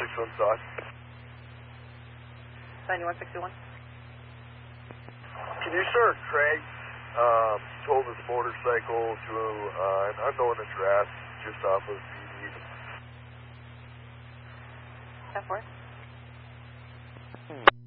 9161 South. 9161. Can you start Craig? Told his motorcycle to an unknown address just off of PD. 10-4.